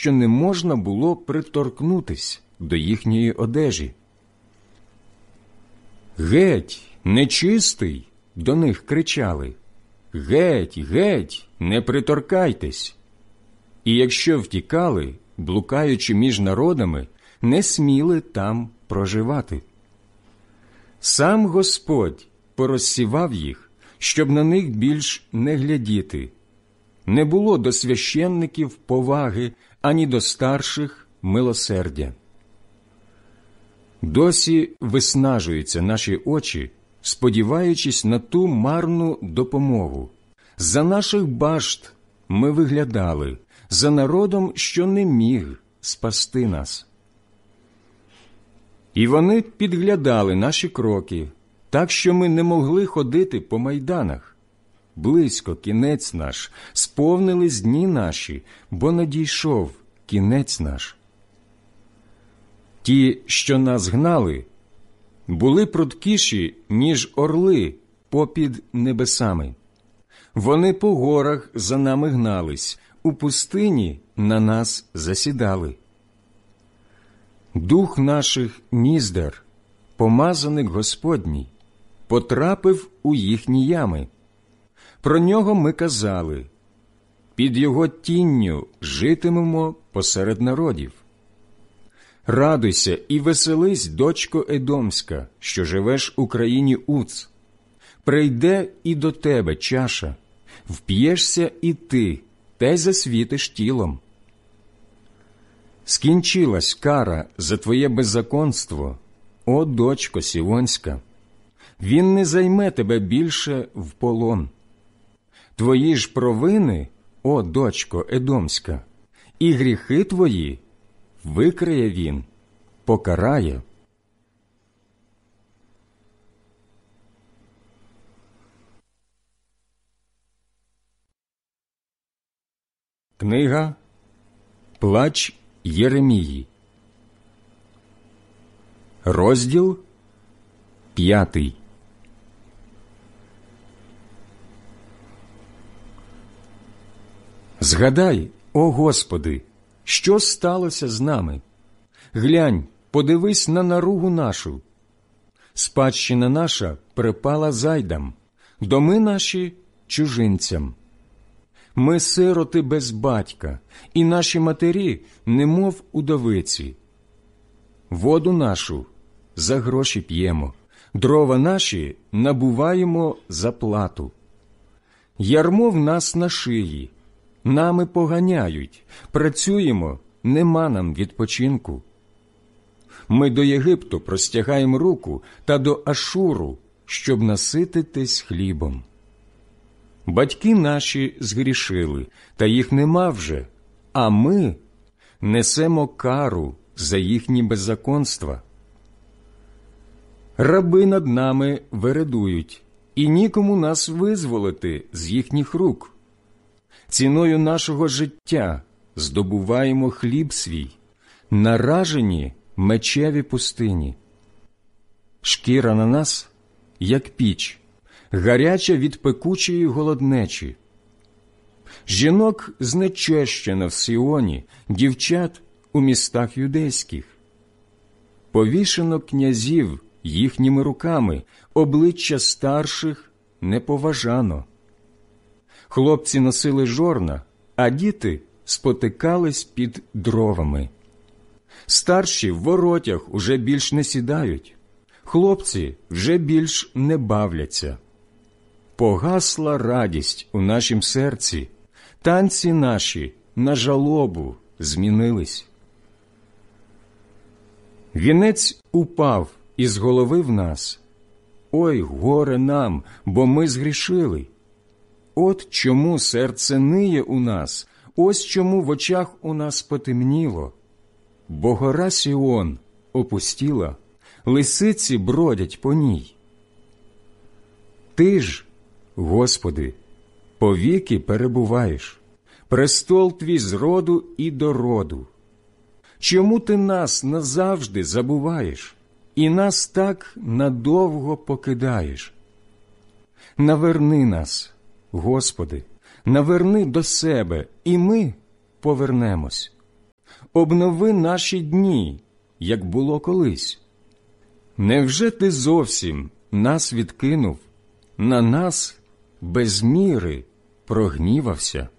що не можна було приторкнутись до їхньої одежі. «Геть, нечистий!» – до них кричали. «Геть, геть, не приторкайтесь!» І якщо втікали, блукаючи між народами, не сміли там проживати. Сам Господь порозсівав їх, щоб на них більш не глядіти. Не було до священників поваги, ані до старших милосердя. Досі виснажуються наші очі, сподіваючись на ту марну допомогу. За наших башт ми виглядали, за народом, що не міг спасти нас. І вони підглядали наші кроки, так що ми не могли ходити по майданах. Близько кінець наш, сповнились дні наші, бо надійшов кінець наш. Ті, що нас гнали, були пруткіші, ніж орли попід небесами. Вони по горах за нами гнались, у пустині на нас засідали. Дух наших ніздар, помазаник Господній, потрапив у їхні ями. Про нього ми казали: під його тінню житимемо посеред народів. Радуйся і веселись, дочко Едомська, що живеш у країні Уц. Прийде і до тебе чаша, вп'єшся і ти, та й засвітиш тілом. Скінчилась кара за твоє беззаконство, о дочко Сіонська. Він не займе тебе більше в полон. Твої ж провини, о дочко Едомська, і гріхи твої викриє він, покарає. Книга «Плач Єремії», розділ 5. Згадай, о Господи, що сталося з нами? Глянь, подивись на наругу нашу. Спадщина наша припала зайдам, доми наші – чужинцям. Ми сироти без батька, і наші матері немов удовиці. Воду нашу за гроші п'ємо, дрова наші набуваємо за плату. Ярмо в нас на шиї, нами поганяють, працюємо, нема нам відпочинку. Ми до Єгипту простягаємо руку та до Ашуру, щоб насититись хлібом. Батьки наші згрішили, та їх нема вже, а ми несемо кару за їхні беззаконства. Раби над нами вередують, і нікому нас визволити з їхніх рук. Ціною нашого життя здобуваємо хліб свій, наражені мечеві пустині. Шкіра на нас, як піч, гаряча від пекучої голоднечі. Жінок знечещено в Сіоні, дівчат у містах юдейських. Повішено князів їхніми руками, обличчя старших не поважано. Хлопці носили жорна, а діти спотикались під дровами. Старші в воротях уже більш не сідають, хлопці вже більш не бавляться. Погасла радість у нашім серці, танці наші на жалобу змінились. Вінець упав із голови в нас. Ой, горе нам, бо ми згрішили. От чому серце ниє у нас, ось чому в очах у нас потемніло. Бо гора Сіон опустіла, лисиці бродять по ній. Ти ж, Господи, повіки перебуваєш, престол твій з роду і до роду. Чому ти нас назавжди забуваєш і нас так надовго покидаєш? Наверни нас, Господи, наверни до себе, і ми повернемось. обнови наші дні, як було колись. Невже ти зовсім нас відкинув, на нас без міри прогнівався?